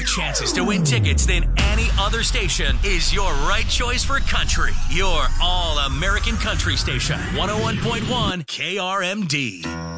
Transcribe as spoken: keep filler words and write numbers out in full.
chances to win tickets than any other station is your right choice for country. Your all-American country station, one oh one point one K R M D.